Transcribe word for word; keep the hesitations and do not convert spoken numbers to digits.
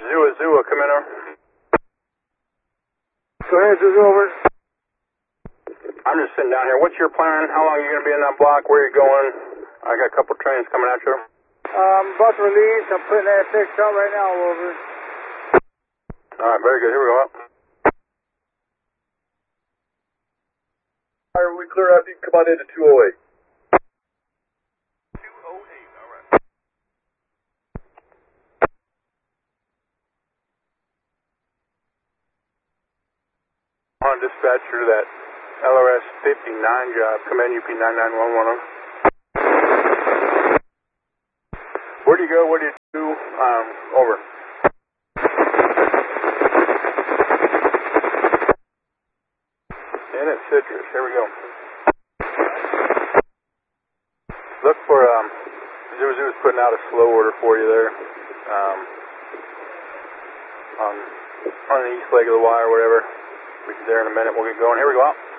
Zua Zua, come in over. Go ahead, Zua, over. I'm just sitting down here. What's your plan? How long are you going to be in that block? Where are you going? I got a couple trains coming at you. I'm about to release. I'm putting that fixed out right now, over. All right, very good. Here we go. Fire, we clear out. You can come on into two oh eight. two oh eight, all right. On dispatcher to that L R S fifty-nine job. Come in, U P nine nine one one. Where do you go? What do you do? Um, over. In at Citrus. Here we go. Look for, um, Zua Zua's putting out a slow order for you there. Um, on, on the east leg of the wire, whatever. We'll be there in a minute. We'll get going. Here we go.